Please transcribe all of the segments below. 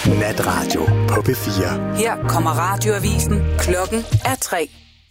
Natradio på P4. Her kommer radioavisen. Klokken er 3.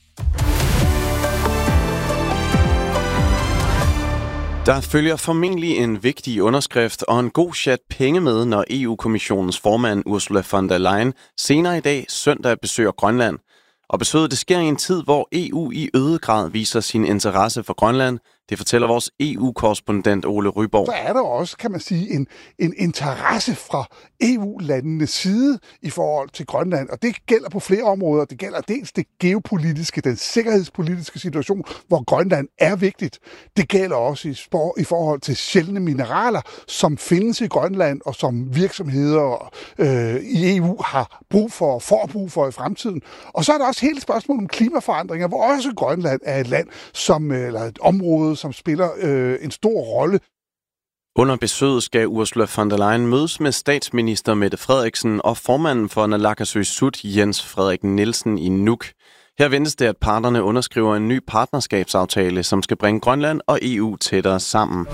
Der følger formentlig en vigtig underskrift og en god chat penge med, når EU-kommissionens formand Ursula von der Leyen senere i dag søndag besøger Grønland. Og besøget det sker i en tid, hvor EU i øget grad viser sin interesse for Grønland. Det fortæller vores EU-korrespondent Ole Ryborg. Så er der også, kan man sige, en interesse fra EU-landenes side i forhold til Grønland. Og det gælder på flere områder. Det gælder dels det geopolitiske, den sikkerhedspolitiske situation, hvor Grønland er vigtigt. Det gælder også i forhold til sjældne mineraler, som findes i Grønland, og som virksomheder i EU har brug for, får brug for i fremtiden. Og så er der også hele spørgsmålet om klimaforandringer, hvor også Grønland er et land, eller et område, som spiller en stor rolle. Under besøget skal Ursula von der Leyen mødes med statsminister Mette Frederiksen og formanden for Naalakkersuisut Jens Frederik Nielsen i Nuuk. Her ventes det, at parterne underskriver en ny partnerskabsaftale, som skal bringe Grønland og EU tættere sammen.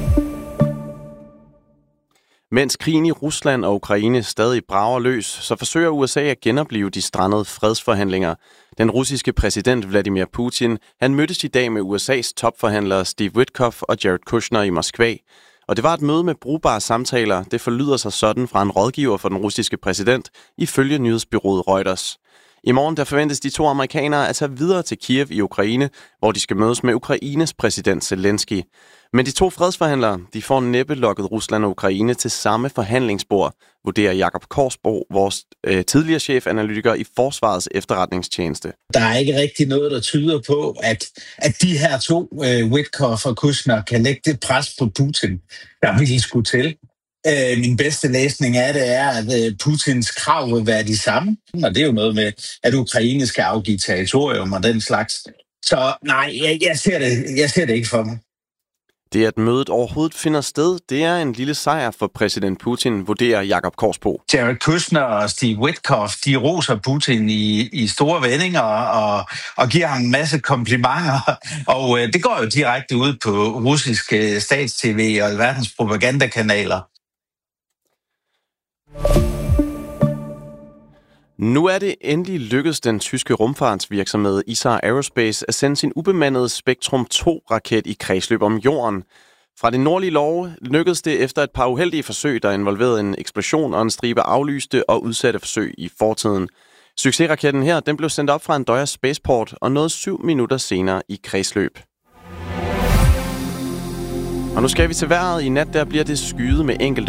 Mens krigen i Rusland og Ukraine stadig brager løs, så forsøger USA at genoplive de strandede fredsforhandlinger. Den russiske præsident Vladimir Putin, han mødtes i dag med USA's topforhandlere Steve Witkoff og Jared Kushner i Moskva. Og det var et møde med brugbare samtaler. Det forlyder sig sådan fra en rådgiver for den russiske præsident, ifølge nyhedsbureauet Reuters. I morgen der forventes de to amerikanere at tage videre til Kiev i Ukraine, hvor de skal mødes med Ukraines præsident Zelensky. Men de to fredsforhandlere, de får næppe lokket Rusland og Ukraine til samme forhandlingsbord, vurderer Jakob Korsbo, vores tidligere chefanalytiker i Forsvarets efterretningstjeneste. Der er ikke rigtig noget, der tyder på, at de her to, Witkoff og Kushner, kan lægge det pres på Putin, der vil skulle til. Min bedste læsning af det er, at Putins krav vil være de samme. Og det er jo noget med, at Ukraine skal afgive territorium og den slags. Så nej, jeg ser det ikke for mig. Det, at mødet overhovedet finder sted, det er en lille sejr for præsident Putin, vurderer Jakob Korsbo. Jared Kushner og Steve Witkoff, de roser Putin i store vendinger og giver ham en masse komplimenter. Og det går jo direkte ud på russiske stats-tv og verdens propagandakanaler. Nu er det endelig lykkedes den tyske rumfartsvirksomhed Isar Aerospace at sende sin ubemandede Spektrum 2-raket i kredsløb om jorden. Fra det nordlige Norge lykkedes det efter et par uheldige forsøg, der involverede en eksplosion og en stribe aflyste og udsatte forsøg i fortiden. Succesraketten her den blev sendt op fra Andøya Spaceport og nåede 7 minutter senere i kredsløb. Og nu skal vi til vejret. I nat der bliver det skyet med enkelte